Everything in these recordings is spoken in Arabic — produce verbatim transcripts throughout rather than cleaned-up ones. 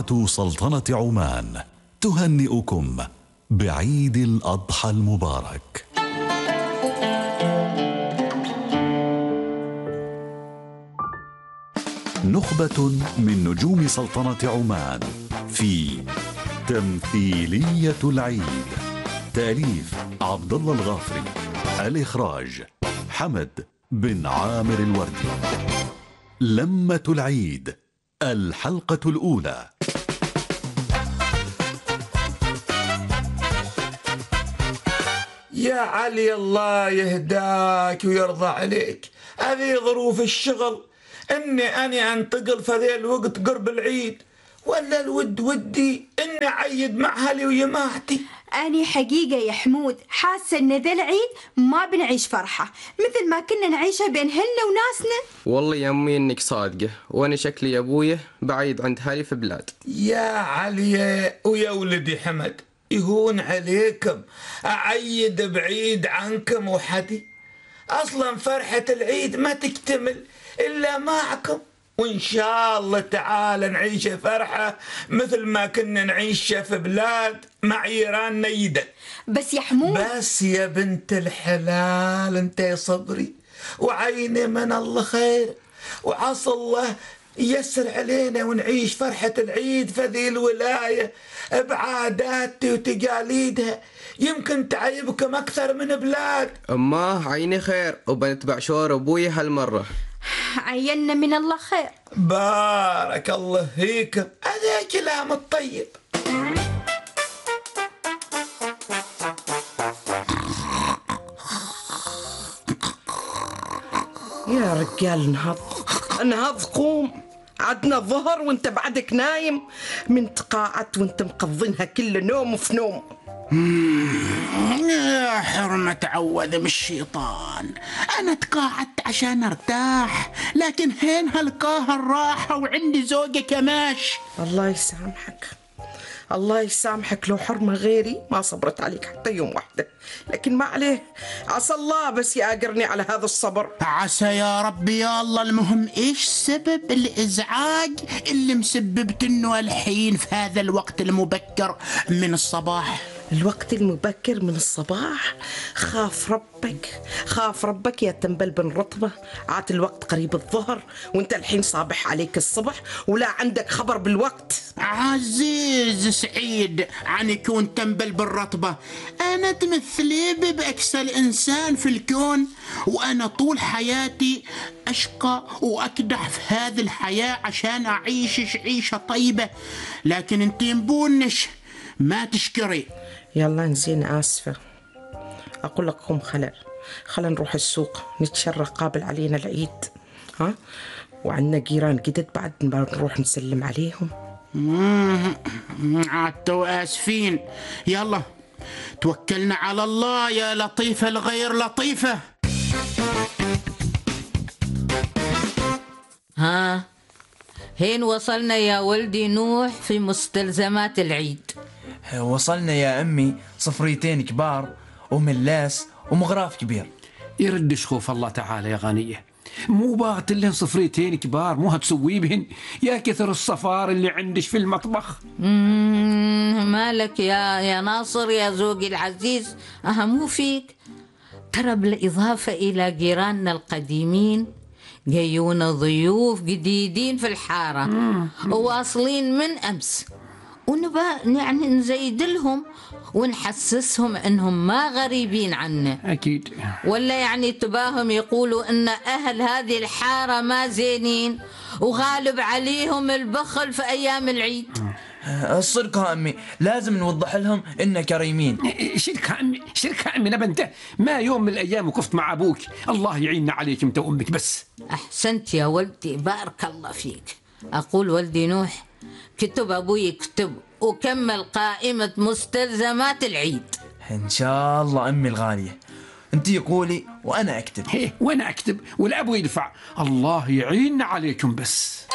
إذاعة سلطنة عمان تهنئكم بعيد الأضحى المبارك. نخبة من نجوم سلطنة عمان في تمثيلية العيد. تأليف عبد الله الغافري، الإخراج حمد بن عامر الوردي. لمة العيد، الحلقة الأولى. يا علي الله يهداك ويرضى عليك، هذه ظروف الشغل، اني اني انتقل في ذي الوقت قرب العيد، ولا الود ودي اني اعيد مع اهلي وجماعتي. أنا حقيقة يا حمود حاسة إن ذا العيد ما بنعيش فرحة مثل ما كنا نعيشها بين هلنا وناسنا. والله يا أمي إنك صادقة، وأنا شكلي يا أبويا بعيد عند هالي في بلاد. يا علي ويا ولدي حمد، يهون عليكم أعيد بعيد عنكم وحدي. أصلا فرحة العيد ما تكتمل إلا معكم، وإن شاء الله تعالى نعيش فرحة مثل ما كنا نعيش في بلاد مع إيران نيدة. بس يا حمود، بس يا بنت الحلال انت يا صبري، وعيني من الله خير، وعسى الله ييسر علينا ونعيش فرحة العيد في ذي الولاية بعاداتي وتقاليدها، يمكن تعيبكم أكثر من بلاد. أما عيني خير، وبنتبع شور أبوي هالمرة. عينا من الله خير. بارك الله فيكم، هذا كلام الطيب. يا رجال نهض نهض، قوم، عدنا الظهر وانت بعدك نايم، من تقاعدت وانت مقضينها كل نوم في نوم. يا حرمة تعوذ من الشيطان، أنا تقاعدت عشان أرتاح، لكن هين هالقاهر راحة وعندي زوجة كماش. الله يسامحك، الله يسامحك، لو حرمة غيري ما صبرت عليك حتى يوم واحدة، لكن ما عليه، عسى الله بس يأجرني على هذا الصبر. عسى يا ربي يا الله. المهم إيش سبب الإزعاج اللي مسببت إنه الحين في هذا الوقت المبكر من الصباح؟ الوقت المبكر من الصباح، خاف ربك خاف ربك يا تنبل بن رطبة، عاد الوقت قريب الظهر وانت الحين صابح عليك الصبح ولا عندك خبر بالوقت. عزيز سعيد عن يكون تنبل بالرطبة، أنا تمثلي بأكسل إنسان في الكون، وأنا طول حياتي أشقى وأكدح في هذه الحياة عشان أعيش عيشة طيبة، لكن انت ينبونش ما تشكري. يلا نزين، آسفة، أقول لك قوم، خلل خلنا نروح السوق نتشرى قابل علينا العيد، ها، وعندنا جيران جدد بعد نروح نسلم عليهم. عادتوا آسفين، يلا توكلنا على الله يا لطيفة الغير لطيفة. ها، هين وصلنا يا ولدي نوح في مستلزمات العيد؟ وصلنا يا أمي صفريتين كبار وملاس ومغراف كبير. يردش خوف الله تعالى يا غنية، مو باغت لهن صفريتين كبار، مو هتسوي بهن؟ يا كثر الصفار اللي عندش في المطبخ. مالك يا يا ناصر يا زوجي العزيز، أهمو فيك؟ ترى بالإضافة إلى جيراننا القديمين جايونا ضيوف جديدين في الحارة وواصلين من أمس، ونبى يعني نزيد لهم ونحسسهم انهم ما غريبين عنا. اكيد. ولا يعني تباهم يقولوا ان اهل هذه الحارة ما زينين وغالب عليهم البخل في ايام العيد. الصدق يا أمي، لازم نوضح لهم إن كريمين. شركة أمي، شركة أمي نبنته، ما يوم من الأيام وقفت مع أبوك، الله يعيننا عليك أنت وأمك بس. أحسنت يا ولدي، بارك الله فيك. أقول ولدي نوح، كتب أبوي يكتب وكمل قائمة مستلزمات العيد. إن شاء الله أمي الغالية، أنت يقولي وأنا أكتب. هي وأنا أكتب والأبو يدفع، الله يعيننا عليكم بس.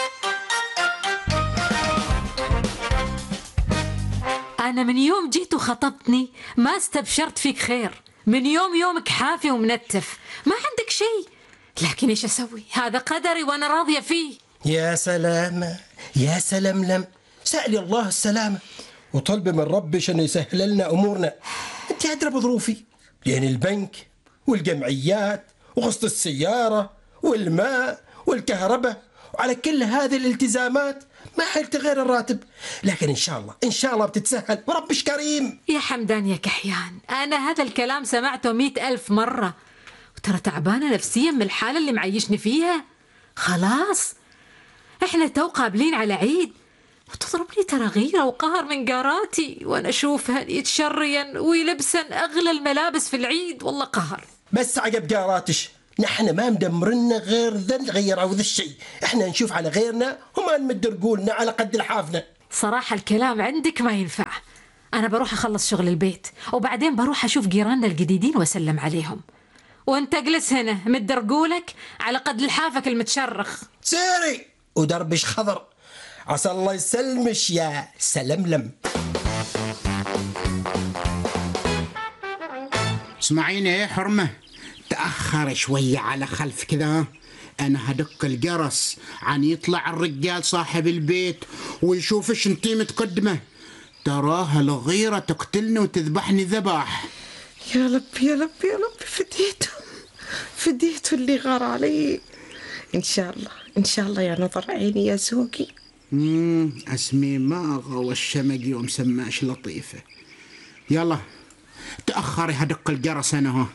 أنا من يوم جيت وخطبتني ما استبشرت فيك خير، من يوم يومك حافي ومنتف، ما عندك شيء، لكن إيش أسوي؟ هذا قدري وأنا راضية فيه. يا سلام يا سلام، لم سألي الله السلامة وطلب من ربش أنه يسهل لنا أمورنا. أنت أدرى بظروفي، يعني البنك والجمعيات وقسط السيارة والماء والكهرباء، وعلى كل هذه الالتزامات ما حلت غير الراتب، لكن إن شاء الله إن شاء الله بتتسهل وربش كريم. يا حمدان يا كحيان، أنا هذا الكلام سمعته مئة ألف مرة، وترى تعبانة نفسيا من الحالة اللي معيشني فيها. خلاص إحنا تو قابلين على عيد، وتضربني ترى غيرة وقهر من قاراتي وأنا أشوفها يتشرين ويلبسن أغلى الملابس في العيد. والله قهر. بس عقب قاراتش، نحن ما مدمرنا غير ذن غير أو ذا الشيء، إحنا نشوف على غيرنا وما نمد رجولنا على قد الحافنا. صراحة الكلام عندك ما ينفع. أنا بروح أخلص شغل البيت وبعدين بروح أشوف جيراننا الجديدين وأسلم عليهم، وأنت اجلس هنا مد رجولك على قد لحافك المتشرخ. سيري ودربش خضر، عسى الله يسلمش يا سلملم. اسمعيني يا حرمة، تأخر شوية على خلف كذا، أنا هدق الجرس عن يطلع الرجال صاحب البيت ويشوف ايش انتي متقدمة، تراها الغيرة تقتلني وتذبحني ذبح. يا لب يا لب يا لب، فديته فديته اللي غار علي. إن شاء الله إن شاء الله يا نظر عيني يا زوقي. امم اسمي ماغا والشمقي ومسماش لطيفة. يلا تأخري هدق الجرس أنا هو.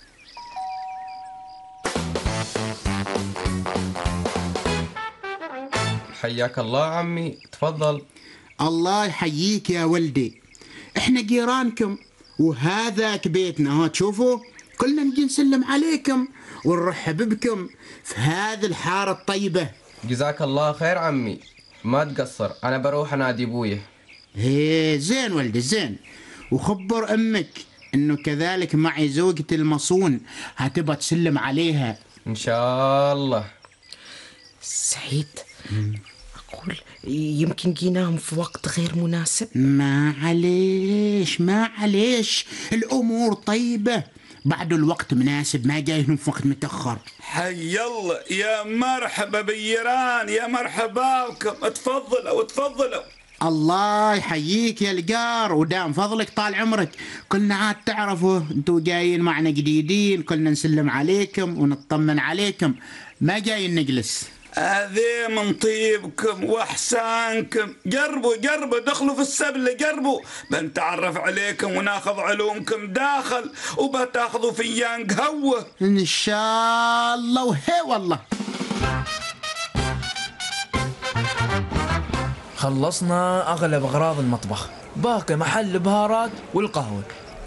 حياك الله عمي، تفضل. الله يحييك يا ولدي، احنا جيرانكم وهذاك بيتنا، ها تشوفوا كلنا نجي نسلم عليكم ونرحب بكم في هذه الحارة الطيبة. جزاك الله خير عمي، ما تقصر، أنا بروح أنادي أبويا. هي زين ولدي زين، وخبر أمك إنه كذلك معي زوجتي المصون هتبقى تسلم عليها إن شاء الله. سعيد، أقول يمكن جيناهم في وقت غير مناسب. ما عليش ما عليش، الأمور طيبة، بعد الوقت مناسب، ما جايهم في وقت متأخر. حي الله، يا مرحبا بالجيران، يا مرحبا بكم، تفضلوا تفضلوا. الله يحييك يا الجار، ودام فضلك طال عمرك، كلنا عاد تعرفوا انتوا جايين معنا جديدين، كلنا نسلم عليكم ونطمن عليكم، ما جايين نجلس. هذه من طيبكم واحسانكم، جربوا جربوا دخلوا في السبلة، جربوا بنتعرف عليكم وناخذ علومكم داخل وبتاخذوا فيان قهوة ان شاء الله. وهي والله خلصنا اغلب اغراض المطبخ، باقي محل البهارات والقهوة.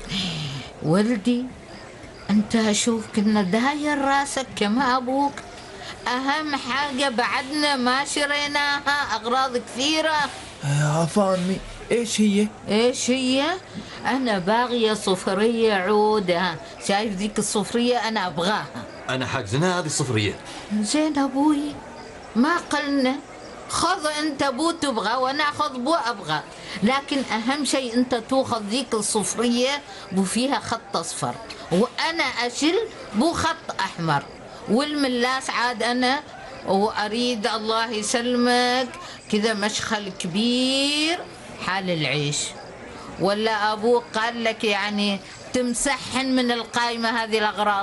ولدي انت اشوف كنا داير راسك كما ابوك، أهم حاجة بعدنا ما شريناها أغراض كثيرة. يا فامي إيش هي؟ إيش هي؟ أنا باغية صفرية عودة، شايف ذيك الصفرية أنا أبغاها. أنا حاجزنا هذه الصفرية. زين أبوي، ما قلنا خذ أنت بو تبغى وأنا أخذ بو أبغى، لكن أهم شيء أنت تأخذ ذيك الصفرية بو فيها خط أصفر، وأنا أشل بو خط أحمر، والملاس عاد أنا، وأريد الله يسلمك كذا مشخل كبير حال العيش. ولا أبوك قال لك يعني تمسحن من القائمة هذه الأغراض؟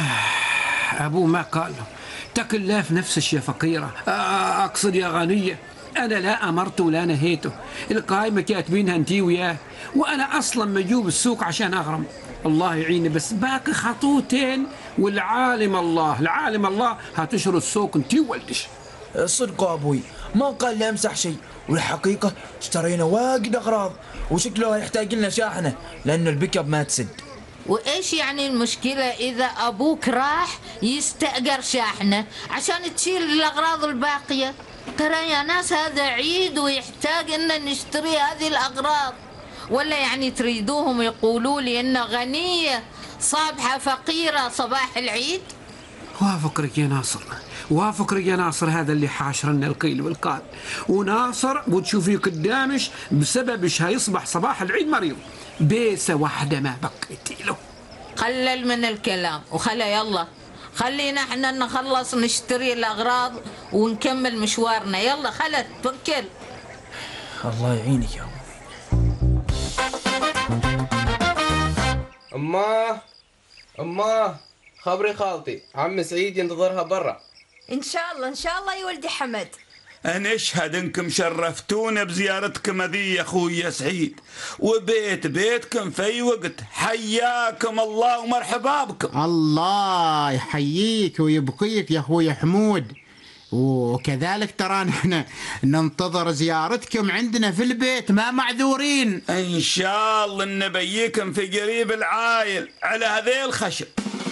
أبوه ما قال له، تكلاف نفسك يا فقيرة، أقصد يا غنية، أنا لا أمرت ولا نهيته، القائمة كاتبينها أنتي وياه، وأنا أصلا مجوب السوق عشان أغرم. الله يعيني، بس باقي خطوتين والعالم الله العالم الله هتشروا السوق انتي وولدش. صدق أبوي ما قال لي أمسح شيء، والحقيقة اشترينا واجد أغراض وشكله يحتاج لنا شاحنة لأن البيك اب ما تسد. وإيش يعني المشكلة إذا أبوك راح يستأجر شاحنة عشان تشيل الأغراض الباقية؟ ترى يا ناس هذا عيد ويحتاج إن نشتري هذه الأغراض، ولا يعني تريدوهم يقولوا لي إن غنية صابحة فقيرة صباح العيد؟ وافقرك يا ناصر، وافقرك يا ناصر، هذا اللي حاشرنا القيل والقال، وناصر بتشوفي قدامش بسببش هيصبح صباح العيد مريض، بيسة واحدة ما بقيتي له. قلل من الكلام وخلى يلا خلينا احنا نخلص نشتري الأغراض ونكمل مشوارنا، يلا خلت توكل. الله يعينك يا أبوي. أماه أماه خبري خالتي عم سعيد ينتظرها برا. إن شاء الله إن شاء الله يا ولدي حمد. أنا أشهد إنكم شرفتونا بزيارتكم هذه يا أخوي يا سعيد، وبيت بيتكم في أي وقت. حياكم الله ومرحبا بكم. الله يحييك ويبقيك يا أخوي حمود، وكذلك ترى نحن ننتظر زيارتكم عندنا في البيت، ما معذورين. إن شاء الله نبيكم في قريب العايل على هذه الخشب.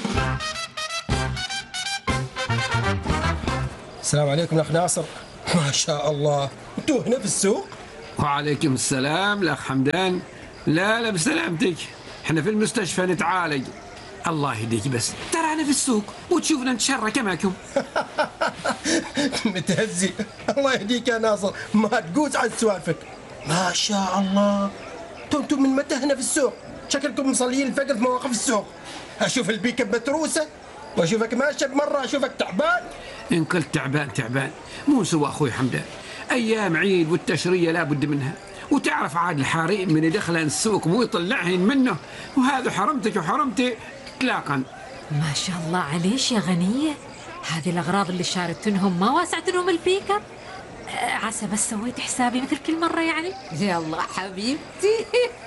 السلام عليكم الأخ ناصر. ما شاء الله انتوا هنا في السوق؟ وعليكم السلام الأخ حمدان. لا لا بسلامتك، احنا في المستشفى نتعالج. الله يهديك، بس ترى أنا في السوق وتشوفنا نتشرى معكم. متهزي. الله يهديك يا ناصر، ما تقوس عن سوالفك. ما شاء الله انتم من متى هنا في السوق؟ شكلكم مصليين الفجر في مواقف السوق. أشوف البيكة متروسة وأشوفك ماشي بمرة أشوفك تعبان. إن قلت تعبان تعبان مو سوى أخوي حمدان، أيام عيد والتشرية لا بد منها، وتعرف عاد الحريم من يدخل السوق مو يطلعهن منه، وهذا حرمتك وحرمتي إطلاقا. ما شاء الله عليش يا غنية، هذه الأغراض اللي شارتنهم ما واسعتنهم البيكر. عسى بس سويت حسابي مثل كل مرة يعني. يا الله حبيبتي.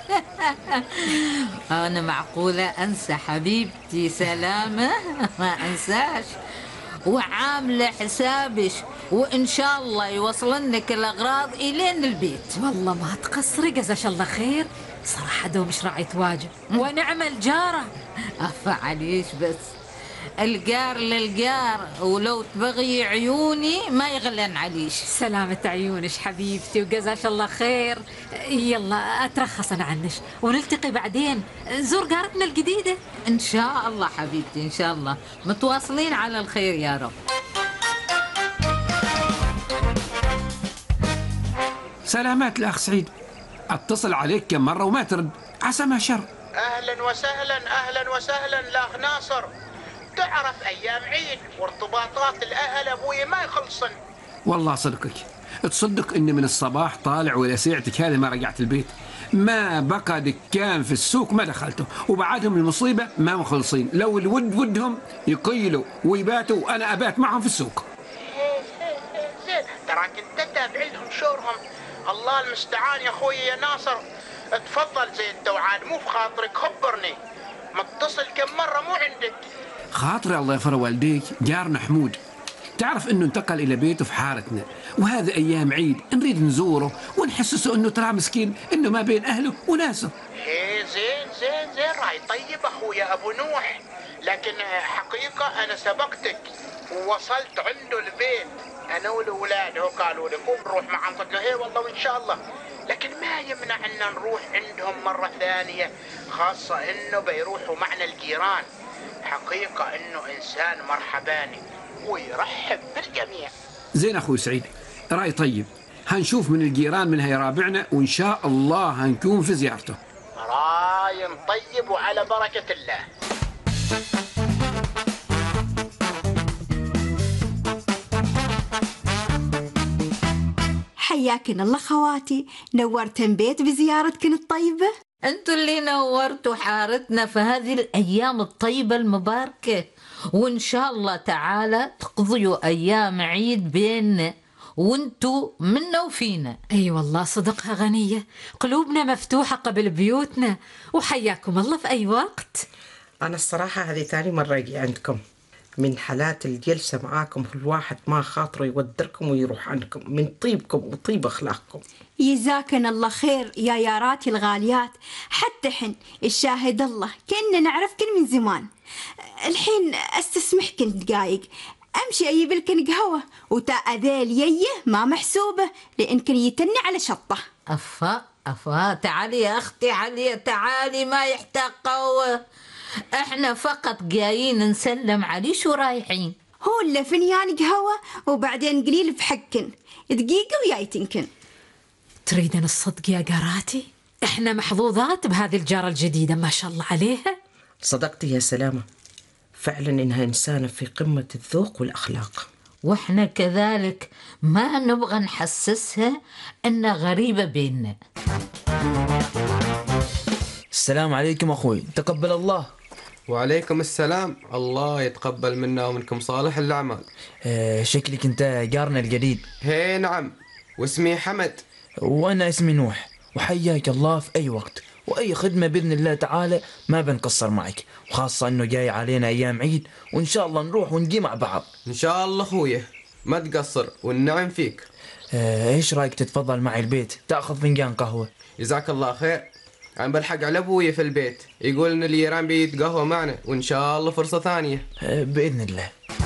أنا معقولة أنسى حبيبتي سلامة؟ ما أنساش، وعاملة حسابش، وإن شاء الله يوصلنك الأغراض إلين البيت. والله ما تقصري، جزاش الله خير. صراحة دوم مش راعية واجب ونعم الجارة. أفا عليش بس، الجار للجار، ولو تبغي عيوني ما يغلن عليش. سلامة عيونش حبيبتي وجزاش الله خير. يلا أترخص أنا عنش ونلتقي بعدين، نزور جارتنا الجديدة. إن شاء الله حبيبتي إن شاء الله، متواصلين على الخير يا رب. سلامات الأخ سعيد، أتصل عليك كم مرة وما ترد، عسى ما شر. أهلا وسهلا أهلا وسهلا الأخ ناصر. تعرف أيام عيد وارتباطات الأهل أبوي ما يخلصن. والله صدقك، تصدق إني من الصباح طالع ولا ساعتك هذه ما رجعت البيت، ما بقى دكان في السوق ما دخلته، وبعدهم المصيبة ما مخلصين، لو الود ودهم يقيلوا ويباتوا وأنا أبات معهم في السوق. زين تراك انت تتابع لهم شورهم. الله المستعان يا أخوي يا ناصر. تفضل زين توعاد، مو في خاطرك خبرني، متصل كم مرة مو عندك. خاطري الله يغفر والديك، جارنا حمود تعرف انه انتقل الى بيته في حارتنا، وهذا ايام عيد نريد نزوره ونحسسه انه ترى مسكين انه ما بين اهله وناسه. ايه زين زين زين راي طيب اخويا ابو نوح، لكن حقيقة انا سبقتك ووصلت عنده البيت انا والاولاد، هو قالوا لي قوم نروح معهم، قلت له ايه والله وان شاء الله، لكن ما يمنع ان نروح عندهم مرة ثانية، خاصة انه بيروحوا معنا الجيران. حقيقة انه انسان مرحباني ويرحب بالجميع. زين اخوي سعيد، راي طيب، هنشوف من الجيران من هيرابعنا وان شاء الله هنكون في زيارته. راي طيب وعلى بركة الله. حياكن الله خواتي، نورتن بيت بزيارتكن الطيبة. انتوا اللي نورتوا حارتنا في هذه الأيام الطيبة المباركة، وإن شاء الله تعالى تقضيوا أيام عيد بيننا وانتوا منا وفينا. اي والله صدقها غنية، قلوبنا مفتوحة قبل بيوتنا، وحياكم الله في أي وقت. أنا الصراحة هذه ثاني مرة أجي عندكم، من حالات الجلسة معاكم الواحد ما خاطره يودركم ويروح عنكم من طيبكم وطيب أخلاقكم. يجزاكن الله خير يا ياراتي الغاليات، حتى حن الشاهد الله كأننا نعرفكن من زمان. الحين استسمحكن دقايق امشي اجيب لكن قهوه، وتا اذيل ييه ما محسوبه لانكن يتني على شطه. افا افا تعالي يا اختي، علي تعالي، ما يحتاج قهوه، احنا فقط جايين نسلم عليش ورايحين. هو اللي فنيان قهوه وبعدين قليل بحكن دقيقه ويايتنكن. تريدن الصدق يا قراتي؟ احنا محظوظات بهذه الجارة الجديدة ما شاء الله عليها. صدقتي يا سلامة، فعلا إنها إنسانة في قمة الذوق والأخلاق. واحنا كذلك ما نبغى نحسسها انها غريبة بيننا. السلام عليكم أخوي، تقبل الله. وعليكم السلام، الله يتقبل منا ومنكم صالح الأعمال. آه شكلك أنت جارنا الجديد. هي نعم، واسمي حمد. وأنا اسمي نوح، وحياك الله في أي وقت وأي خدمة بإذن الله تعالى ما بنقصر معك، وخاصة أنه جاي علينا أيام عيد وإن شاء الله نروح ونجي مع بعض. إن شاء الله أخويا، ما تقصر والنعم فيك. آه إيش رأيك تتفضل معي البيت تأخذ فنجان قهوة؟ جزاك الله خير. أنا بلحق على أبوي في البيت، يقول إن اليران بيتقهوى معنا، وإن شاء الله فرصة ثانية. آه بإذن الله.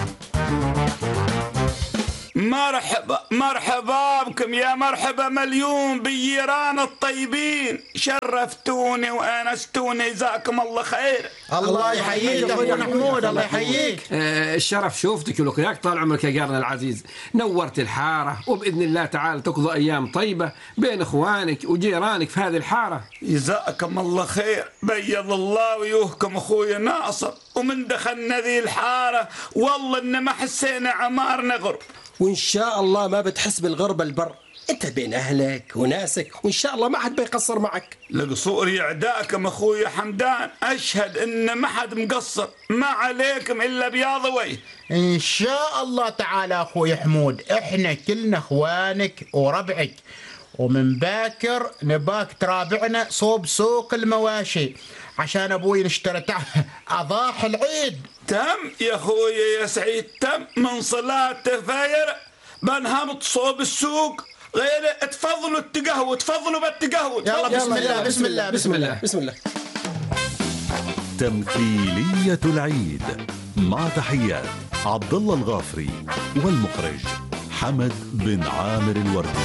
مرحبا مرحبا بكم، يا مرحبا مليون بالجيران الطيبين، شرفتوني وانستوني، جزاكم الله خير. الله يحييك أخوي محمود، الله يحييك. آه الشرف شوفتك ولقياك طال عمرك يا جارنا العزيز، نورت الحارة، وبإذن الله تعالى تقضي أيام طيبة بين إخوانك وجيرانك في هذه الحارة. جزاكم الله خير، بيض الله وجوهكم أخوي ناصر. ومن دخلنا ذي الحارة والله إن ما حسينا عمارنا غرب، وإن شاء الله ما بتحس بالغربة البر، أنت بين أهلك وناسك، وإن شاء الله ما حد بيقصر معك. لقصور يعداكم أخوي حمدان، أشهد إن ما حد مقصر، ما عليكم إلا بياض وجه. إن شاء الله تعالى أخوي حمود، إحنا كلنا إخوانك وربعك، ومن باكر نباك ترابعنا صوب سوق المواشي عشان أبوي نشتري أضاحي العيد. تم يا أخوي يا سعيد، تم من صلاة فاير بنهمط صوب السوق، غير تفضلوا التقهوى، تفضلوا بالتقهوى. يلا بسم الله بسم الله بسم الله بسم الله. تمثيلية العيد مع تحيات عبد الله الغافري والمخرج حمد بن عامر الوردي.